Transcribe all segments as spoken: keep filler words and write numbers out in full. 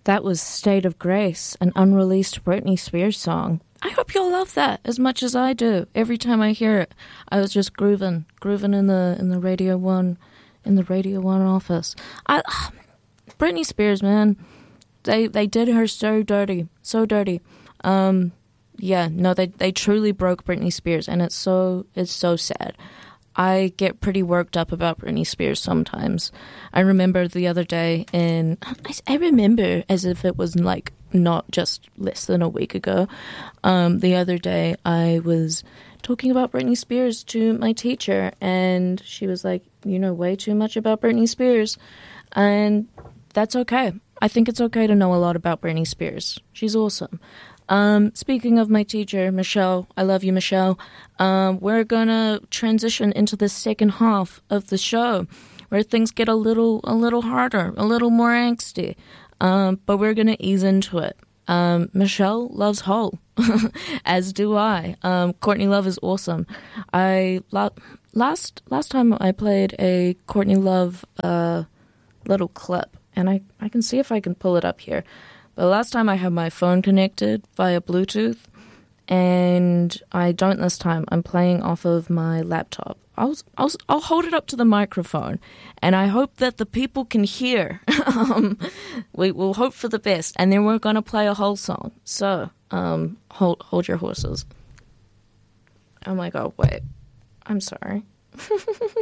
That was State of Grace, an unreleased Britney Spears song. I hope you'll love that as much as I do. Every time I hear it, I was just grooving, grooving in the in the Radio One, in the Radio One office. I, Britney Spears, man, they they did her so dirty, so dirty. Um, yeah, no, they they truly broke Britney Spears, and it's so it's so sad. I get pretty worked up about Britney Spears sometimes. I remember the other day in... I, I remember as if it was, like, not just less than a week ago. Um, the other day, I was talking about Britney Spears to my teacher, and she was like, you know way too much about Britney Spears. And that's okay. I think it's okay to know a lot about Britney Spears. She's awesome. Um, speaking of my teacher, Michelle, I love you, Michelle. Um, we're gonna transition into the second half of the show, where things get a little, a little harder, a little more angsty. Um, but we're gonna ease into it. Um, Michelle loves Hole, as do I. Um, Courtney Love is awesome. I la- last last time I played a Courtney Love uh little clip, and I I can see if I can pull it up here. But last time I had my phone connected via Bluetooth, and I don't this time. I'm playing off of my laptop. I'll, I'll, I'll hold it up to the microphone, and I hope that the people can hear. um, we will hope for the best, and then we're going to play a whole song. So, um, hold, hold your horses. Oh my God, wait. I'm sorry. The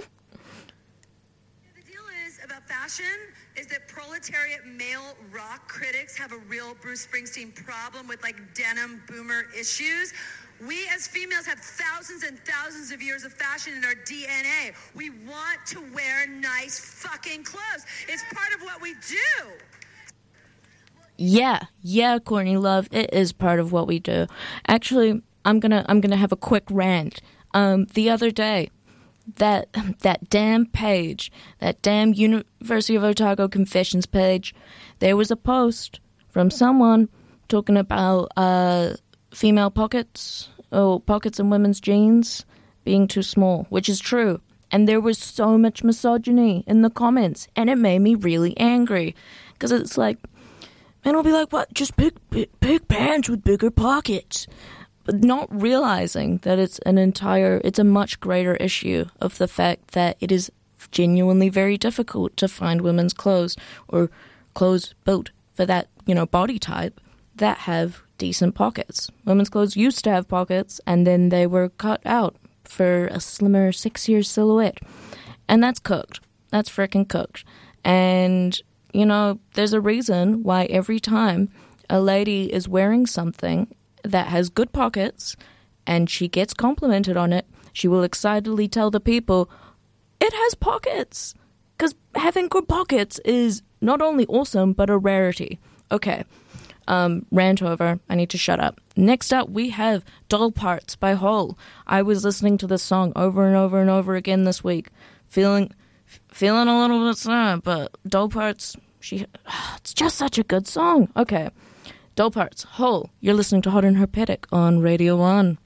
deal is about fashion is that proletariat male rock critics have a real Bruce Springsteen problem with like denim boomer issues. We as females have thousands and thousands of years of fashion in our D N A. We want to wear nice fucking clothes. It's part of what we do. Yeah, yeah, Courtney Love, it is part of what we do. Actually, I'm gonna I'm gonna have a quick rant. Um, the other day, that that damn page, that damn University of Otago Confessions page, there was a post from someone talking about uh, female pockets, or pockets in women's jeans being too small, which is true. And there was so much misogyny in the comments, and it made me really angry, because it's like, men will be like, what, just pick, pick, pick pants with bigger pockets. But not realizing that it's an entire, it's a much greater issue of the fact that it is genuinely very difficult to find women's clothes, or clothes built for that, you know, body type that have decent pockets. Women's clothes used to have pockets, and then they were cut out for a slimmer, sexier silhouette. And that's cooked. That's frickin' cooked. And, you know, there's a reason why every time a lady is wearing something that has good pockets and she gets complimented on it, she will excitedly tell the people, it has pockets. Because having good pockets is not only awesome, but a rarity. Okay, um, rant over. I need to shut up. Next up, we have Doll Parts by Hole. I was listening to this song over and over and over again this week, feeling feeling a little bit sad, but Doll Parts, she, it's just such a good song. Okay. Doll Parts, Hole. You're listening to Hot and Herpetic on Radio one.